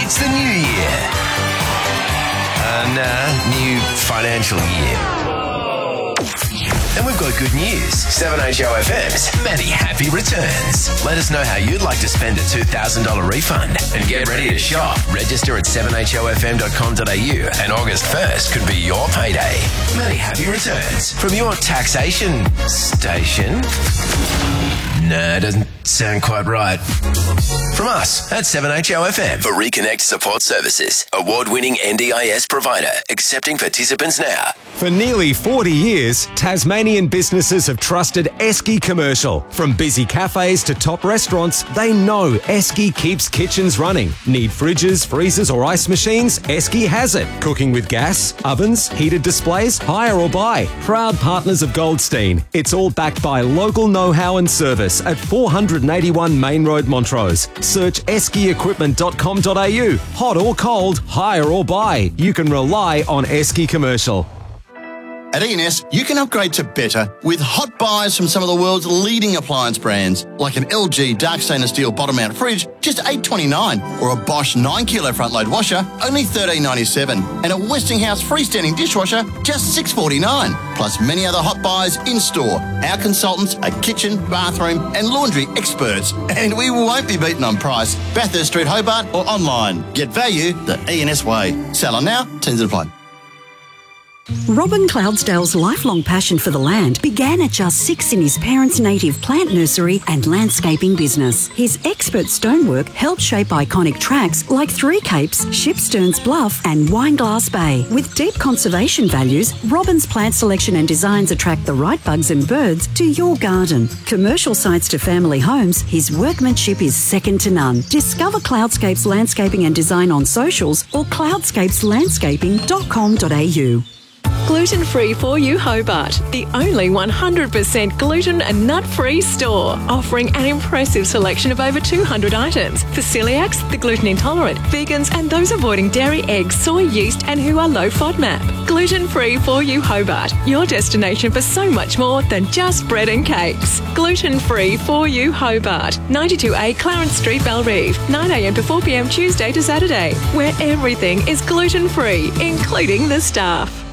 It's the new year. New financial year. And we've got good news. 7HOFM's Matty Happy returns. Let us know how you'd like to spend a $2,000 refund. And get ready to shop. Register at 7HOFM.com.au and August 1st could be your payday. Matty Happy returns from your taxation station. Nah, doesn't sound quite right. From us at 7HOFM for Reconnect Support Services. Award-winning NDIS provider. Accepting participants now. For nearly 40 years, Tasmanian businesses have trusted Esky Commercial. From busy cafes to top restaurants, they know Esky keeps kitchens running. Need fridges, freezers or ice machines? Esky has it. Cooking with gas, ovens, heated displays, hire or buy. Proud partners of Goldstein. It's all backed by local know-how and service at 481 Main Road, Montrose. Search eskyequipment.com.au. Hot or cold, hire or buy. You can rely on Esky Commercial. At E&S, you can upgrade to better with hot buys from some of the world's leading appliance brands, like an LG dark stainless steel bottom mount fridge, just $8.29, or a Bosch 9kg front load washer, only $13.97, and a Westinghouse freestanding dishwasher, just $6.49. Plus many other hot buys in store. Our consultants are kitchen, bathroom, and laundry experts, and we won't be beaten on price. Bathurst Street, Hobart, or online. Get value the E&S way. Sell on now. Terms and apply. Robin Cloudsdale's lifelong passion for the land began at just 6 in his parents' native plant nursery and landscaping business. His expert stonework helped shape iconic tracks like Three Capes, Shipsterns Bluff and Wineglass Bay. With deep conservation values, Robin's plant selection and designs attract the right bugs and birds to your garden. Commercial sites to family homes, his workmanship is second to none. Discover Cloudscapes Landscaping and Design on socials or cloudscapeslandscaping.com.au. Gluten-free for you Hobart, the only 100% gluten and nut-free store, offering an impressive selection of over 200 items for celiacs, the gluten intolerant, vegans and those avoiding dairy, eggs, soy, yeast and who are low FODMAP. Gluten-free for you Hobart, your destination for so much more than just bread and cakes. Gluten-free for you Hobart, 92A Clarence Street, Bellerive, 9am to 4pm Tuesday to Saturday, where everything is gluten-free, including the staff.